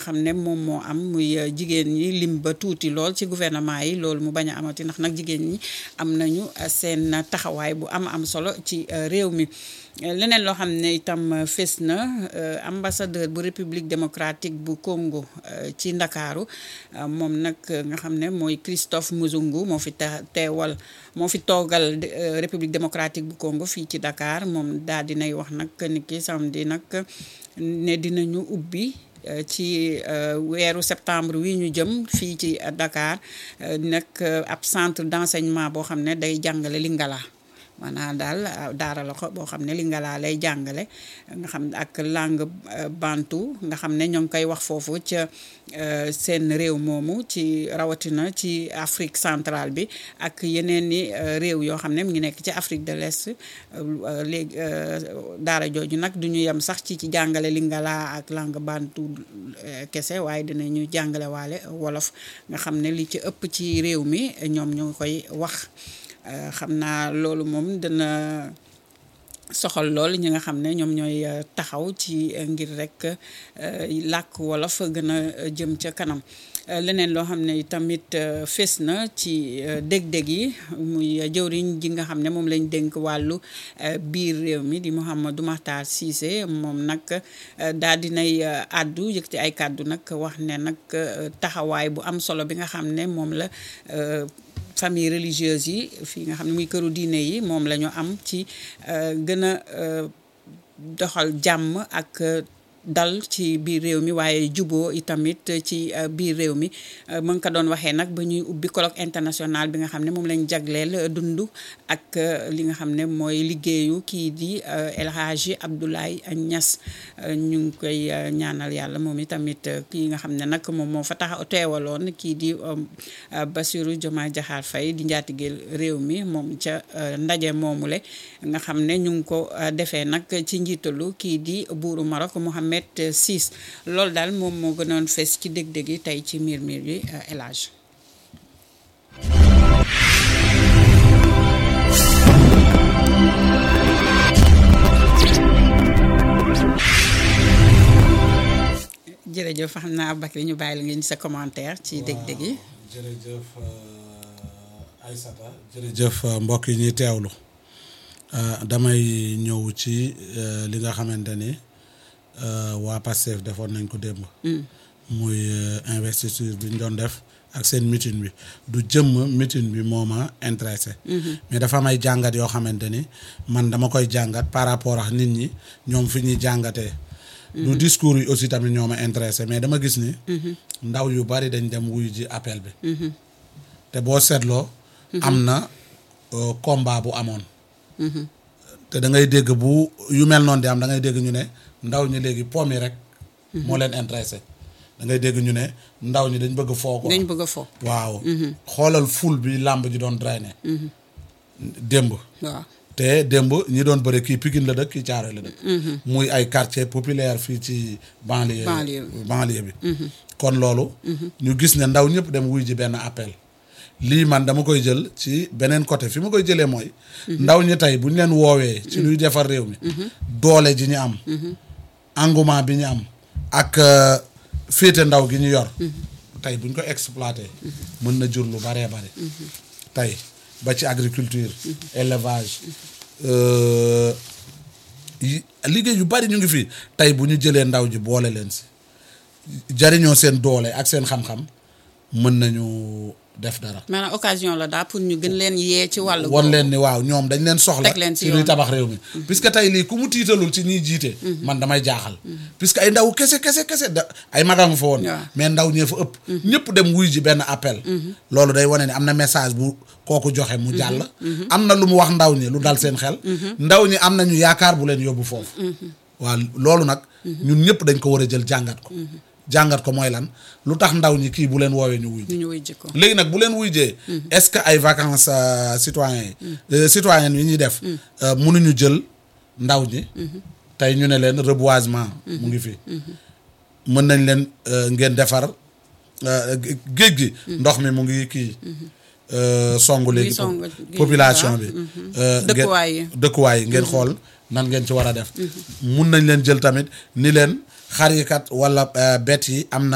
xam ne moom moo am muy jigéen ñi lim ba tuuti lool ci gouvernement yi loolu mu bañ a amati ndax nag jigéen ñi am nañu seen taxawaay bu am solo ci réew mi. leneen loo xam ne itam fes na ambassadeur bu République démocratique bu Congo ci Ndakaaru moom nag nga xam ne mooy Christophe Muzungu moo fi toogal République démocratique bu Congo fii ci Dakar moom daal dinay wax nag ni ki samedi nag ne dinañu ubbi ci weeru septembre wi ñu jëm fii ci Dakar nag ab centre d'enseignement boo xam ne day jàngale Lingala maanaam daal daara la ko boo xam ne Lingala lay jàngale nga xam ak langue bantu nga xam ne ñoo ngi koy wax foofu ca seen réew moomu ci rawatina ci Afrique centrale bi ak yeneen ni réew yoo xam ne mu ngi nekk ci Afrique de l'Est léegi daara jooju nag du ñu yem sax ci jàngale Lingala ak langue bantu kese waaye dinañu jàngale waale wolof nga xam ne li ci ëpp ci réew mi ñoom ñoo koy wax. xam naa loolu moom dana soxal lool ñi nga xam ne ñoom ñooy taxaw ci ngir rek làkk wolof gën a jëm ca kanam. leneen loo xam ne tamit fes na ci dég-dég yi muy jëwriñ ji nga xam ne moom lañ dénk wàllu biir réew mi di Mouhamadou Makhtar Cissé moom nag daal dinay àddu yëkkati ay kàddu nag wax ne nag taxawaay bu am solo bi nga xam ne moom la famille religieuse yi fii nga xam ne muy këru diine yi moom la ñu am ci gën a doxal jàmm ak dal ci biir réew mi waaye juboo itamit ci biir réew mi mu ngi ko doon waxee nag ba ñuy ubbi colloque international bi nga xam ne moom lañ jagleel dund ak li nga xam ne mooy liggéeyu kii di El Hadji Abdoulaye Niass ñu ngi koy ñaanal yàlla moom itamit kii nga xam ne nag moom moo fa tax teewaloon kii di Bassirou Diomaye Diakhar Faye di njaatigeel réew mi moom ca ndaje moomule nga xam ne ñu ngi ko defee nag ci njiitalu kii di buuru Maroc Mohamed VI loolu daal moom moo gënoon fees ci dég-dég yi tey ci miir yi El Hadj. jërëjëf xam naa Bakary ñu bàyyi la ngeen sa commentaire ci dég-dég yi. jërëjëf Aïssata jërëjëf mbokk yi ñuy teewlu damay ñëw ci li nga xamante ni waa Pastef defoon nañ ko démb. muy investiture bi ñu doon def ak seen meeting bi du jëmm meeting bi moo ma intéressé. mais dafa may jàngat yoo xamante ni man dama koy jàngat par rapport ak nit ñi ñoom fi ñuy jàngatee. du discours yi aussi tamit ñoo ma intéressé mais dama gis ni. ndaw yu bari dañ dem wuyu ji appel bi. te boo seetloo. am na combat bu amoon. te da ngay dégg bu yu mel noonu di am da ngay dégg ñu ne ndaw ñi léegi po mi rek. moo leen intéressé. da ngay dégg ñu ne ndaw ñi dañ bëgg foo ko. dañ bëgg a foo. waaw. xoolal ful bi làmb ji doon drainer. démb. waaw te démb ñi doon bëre kii Pikine la dëkk kii Thiaroye la dëkk. muy ay quartier populaire fii ci banlieue bi. kon loolu. ñu gis ne ndaw ñëpp dem wuy ji benn appel. lii man dama koy jël ci beneen côté fi ma koy jëlee mooy. ndaw ñi tey bu ñu leen woowee. ci luy defar réew mi. doole ji ñu am. engouement bi ñu am. ak féete ndaw gi ñu yor. tey bu ñu ko exploité. mën na jur lu baree bare. tey ba ci agriculture. élevage. liggéey yu bari ñu ngi fi tey bu ñu jëlee ndaw ji boole leen si. jariñoo seen doole ak seen xam-xam mën nañu def dara. maanaam occasion la daal pour ñu gën leen yee ci wàllu. won leen ni waaw ñoom dañ leen soxla. teg leen ci luy tabax réew mi. puisque tey lii ku mu tiitalul ci ñiy jiite. man damay jaaxal. puisque ay ndaw kese da ay maga nga fa woon. mais ndaw ñee fa ëpp. ñëpp dem wuy ji benn appel. loolu day wane ni am na message bu kooku joxe mu jàll. am na lu mu wax ndaw ñi lu dal seen xel. ndaw ñi am nañu yaakaar bu leen yóbbu foofu. waaw loolu nag. ñun ñëpp dañ ko war a jël jàngat ko mooy lan lu tax ndaw ñi kii bu leen woowee ñu wuy ji ko léegi nag bu leen wuy jee est-ce que ay vacances citoyennes yi ñuy def mënuñu jël ndaw ñi tey ñu ne leen reboisement mu ngi fi mën nañ leen ngeen defar géej gi ndox mi mu ngi kii songu léegi population bi dëkkuwaay yi ngeen xool nan ngeen ci war a def mun nañ leen jël tamit ni leen xar yi kat wala bett yi am na